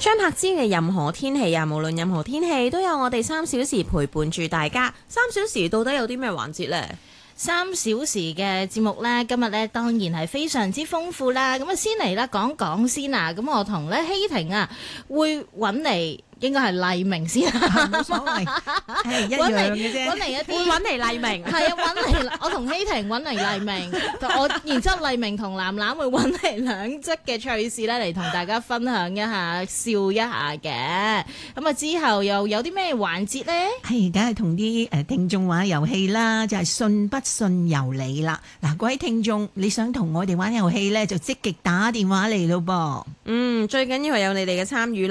張柏芝嘅任何天氣啊，無論任何天氣都有我哋3小時陪伴住大家。3小時到底有啲咩環節呢？3 小時嘅節目呢，今日呢當然係非常之豐富啦。咁啊，先嚟啦，講先啊。咁我同咧希婷啊，會揾嚟。應該係黎明先， 冇所謂，係一樣嘅啫。 揾嚟一啲， 會揾嚟黎明， 係啊，揾嚟我同希婷揾嚟黎明，然之後黎明同藍藍會揾嚟兩則嘅趣事咧，嚟同大家分享一下、笑一下嘅。咁啊，之後又有啲咩環節咧？ 係，梗係同啲聽眾玩遊戲啦，就係信不信由你啦。嗱，各位聽眾，你想同我哋玩遊戲咧，就積極打電話嚟咯噃。 最緊要係有你哋嘅參與。